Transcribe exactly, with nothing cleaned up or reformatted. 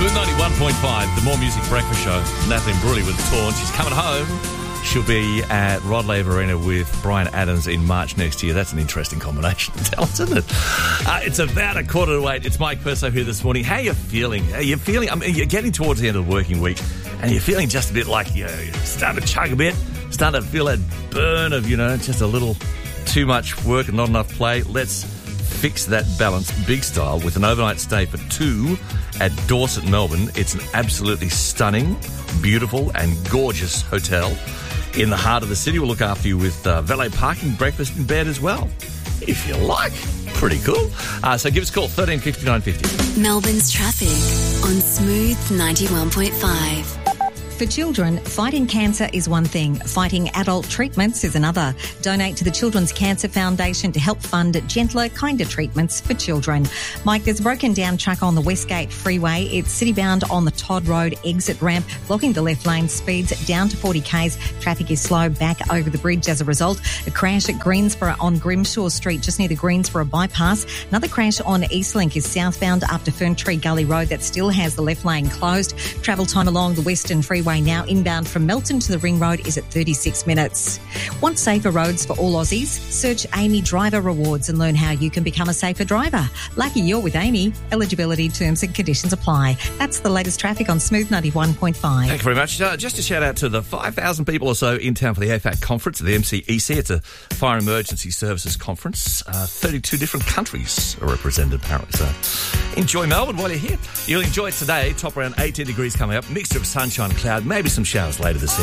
Smooth ninety-one point five, the More Music Breakfast Show. Natalie Bruley with Torn. She's coming home. She'll be at Rod Laver Arena with Bryan Adams in March next year. That's an interesting combination of talents, isn't it? Uh, it's about a quarter to eight. It's Mike Perso here this morning. How are you feeling? Are you feeling? I mean, you're getting towards the end of the working week, and you're feeling just a bit like you know, you're starting to chug a bit, starting to feel that burn of you know just a little too much work and not enough play. Let's fix that balance big style with an overnight stay for two at Dorset, Melbourne. It's an absolutely stunning, beautiful and gorgeous hotel in the heart of the city. We'll look after you with uh, valet parking, breakfast in bed as well, if you like. Pretty cool. Uh, so give us a call, thirteen fifty-nine fifty. Melbourne's traffic on Smooth ninety-one point five. For children, fighting cancer is one thing. Fighting adult treatments is another. Donate to the Children's Cancer Foundation to help fund gentler, kinder treatments for children. Mike, there's a broken down truck on the Westgate Freeway. It's city-bound on the Todd Road exit ramp, blocking the left lane, speeds down to forty k's. Traffic is slow back over the bridge as a result. A crash at Greensborough on Grimshaw Street, just near the Greensborough bypass. Another crash on Eastlink is southbound up to Ferntree Gully Road. That still has the left lane closed. Travel time along the Western Freeway now inbound from Melton to the Ring Road is at thirty-six minutes. Want safer roads for all Aussies? Search Amy Driver Rewards and learn how you can become a safer driver. Lucky you're with Amy. Eligibility, terms and conditions apply. That's the latest traffic on Smooth ninety-one point five. Thank you very much. Uh, just a shout out to the five thousand people or so in town for the A FAC conference at the M C E C. It's a Fire Emergency Services conference. Uh, thirty-two different countries are represented apparently. So enjoy Melbourne while you're here. You'll enjoy it today. Top around eighteen degrees coming up. Mixture of sunshine and cloud. Maybe some showers later this evening.